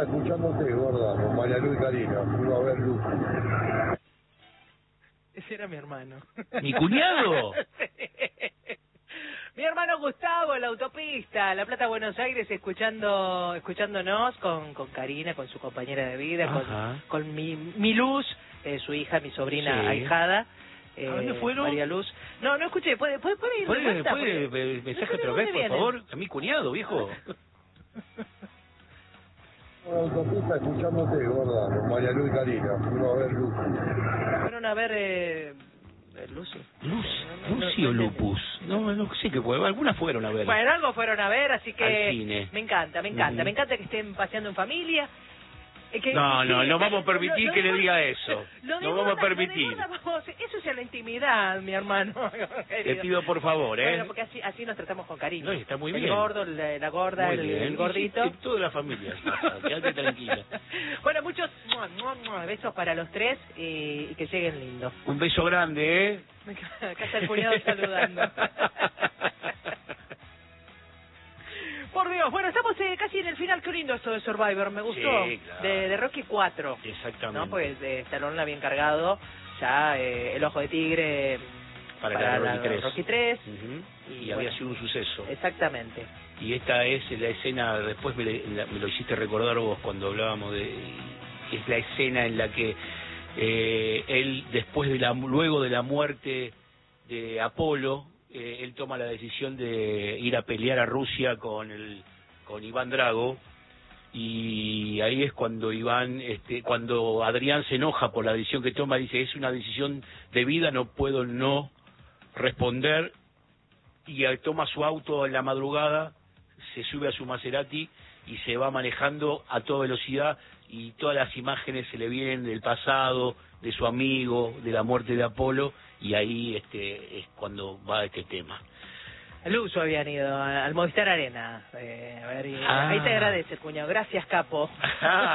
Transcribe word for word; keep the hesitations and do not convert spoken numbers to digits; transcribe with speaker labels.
Speaker 1: escuchándote, gorda, con María Luz y Karina. Fuimos a ver Luz.
Speaker 2: Ese era mi hermano.
Speaker 3: ¿Mi cuñado?
Speaker 2: Sí. Mi hermano Gustavo en la autopista, La Plata, Buenos Aires, escuchando, escuchándonos con, con Karina, con su compañera de vida, con, con mi, mi Luz, eh, su hija, mi sobrina
Speaker 3: Sí.
Speaker 2: ahijada. Eh,
Speaker 3: ¿A dónde fueron?
Speaker 2: María Luz. No, no escuché. ¿Puede, puede, puede ir de
Speaker 3: ¿Puede,
Speaker 2: vuelta?
Speaker 3: puede,
Speaker 2: Porque-
Speaker 3: mensaje
Speaker 2: no sé
Speaker 3: otra
Speaker 2: de
Speaker 3: vez,
Speaker 2: dónde
Speaker 3: por
Speaker 2: vienen.
Speaker 3: favor? A mi cuñado, viejo.
Speaker 1: En la autopista escuchándote, gorda, con María Luz y Karina. Fuimos a ver Luz.
Speaker 2: Fueron a ver eh, eh, Lucy.
Speaker 3: Luz,
Speaker 2: No, no,
Speaker 3: Lucy
Speaker 2: no
Speaker 3: o
Speaker 2: entendí.
Speaker 3: Lupus. No, no sé qué fue. Algunas fueron a ver.
Speaker 2: Bueno, algo fueron a ver, así que
Speaker 3: Al cine.
Speaker 2: me encanta, me encanta,
Speaker 3: Ujú.
Speaker 2: me encanta que estén paseando en familia. Eh, que-
Speaker 3: No,
Speaker 2: sí,
Speaker 3: no, no vamos a
Speaker 2: lo-
Speaker 3: permitir
Speaker 2: lo
Speaker 3: que
Speaker 2: de
Speaker 3: le
Speaker 2: gorda-
Speaker 3: diga eso.
Speaker 2: lo de
Speaker 3: No vamos a
Speaker 2: gorda- lo de
Speaker 3: permitir.
Speaker 2: gorda, vamos, eso es en la intimidad, mi hermano.
Speaker 3: Te pido por favor, ¿eh?
Speaker 2: Bueno, porque así, así nos tratamos con cariño.
Speaker 3: No, está muy
Speaker 2: el
Speaker 3: bien.
Speaker 2: gordo, la, la gorda,
Speaker 3: Muy
Speaker 2: el,
Speaker 3: bien.
Speaker 2: el gordito.
Speaker 3: Y sí, toda la familia. Quédate tranquila.
Speaker 2: Bueno, muchos mua, mua, mua, besos para los tres y, y que lleguen lindos.
Speaker 3: Un beso grande, ¿eh?
Speaker 2: Acá está el cuñado saludando. Por Dios, bueno, estamos eh, casi en el final. Qué lindo esto de Survivor, me gustó.
Speaker 3: Sí, claro.
Speaker 2: de, de Rocky cuatro.
Speaker 3: Exactamente.
Speaker 2: ¿No? Pues eh, Stallone la había encargado ya eh, El Ojo de Tigre
Speaker 3: Para,
Speaker 2: para
Speaker 3: la
Speaker 2: la
Speaker 3: Rocky tres.
Speaker 2: Rocky tres.
Speaker 3: Ujú.
Speaker 2: Y
Speaker 3: Y, había
Speaker 2: bueno.
Speaker 3: sido un suceso.
Speaker 2: Exactamente.
Speaker 3: Y esta es la escena, después me, le- la- me lo hiciste recordar vos cuando hablábamos de... Es la escena en la que eh, él, después de la luego de la muerte de Apolo, eh, él toma la decisión de ir a pelear a Rusia con el con Iván Drago, y ahí es cuando Iván, este, cuando Adrián se enoja por la decisión que toma, dice, es una decisión de vida, no puedo no responder, y eh, toma su auto en la madrugada, se sube a su Maserati y se va manejando a toda velocidad, y todas las imágenes se le vienen del pasado, de su amigo, de la muerte de Apolo, y ahí este es cuando va este tema.
Speaker 2: Al uso habían ido al Movistar Arena. Eh, a ver, y-
Speaker 3: Ah.
Speaker 2: Ahí te agradece, cuñado. Gracias, capo.